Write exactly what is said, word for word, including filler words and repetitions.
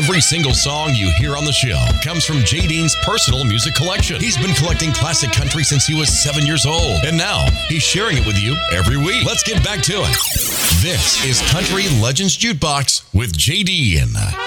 Every single song you hear on the show comes from Jay Dean's personal music collection. He's been collecting classic country since he was seven years old, and now he's sharing it with you every week. Let's get back to it. This is Country Legends Jukebox with Jay Dean.